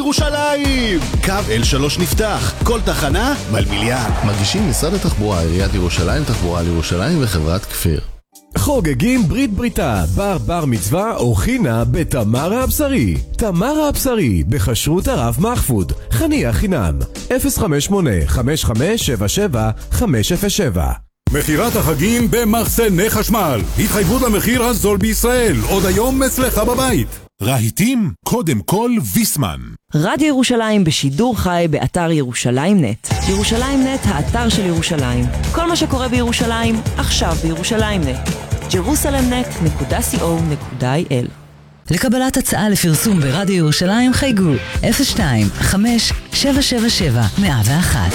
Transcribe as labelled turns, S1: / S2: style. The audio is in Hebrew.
S1: ירושלים! קו L3 נפתח, כל תחנה מלמיליאן.
S2: מגישים משרד התחבורה, עיריית ירושלים, תחבורה לירושלים וחברת כפיר.
S3: חוגגים ברית בריתה, בר מצווה או חינה בתמרה הבשרי. תמרה הבשרי, בכשרות הרב מחפוד, חניה חינם, 058-5577-507.
S4: מחירת החגים במחסני חשמל. התחייבות למחיר הזול בישראל, עוד היום אצלך בבית.
S5: רהיטים, קודם כל ויסמן.
S6: רדיו ירושלים בשידור חי באתר ירושלים נט. ירושלים נט, האתר של ירושלים. כל מה שקורה בירושלים, עכשיו בירושלים נט. jerusalemnet.co.il.
S7: לקבלת הצעה לפרסום ברדיו ירושלים חייגו 02-5-777-101.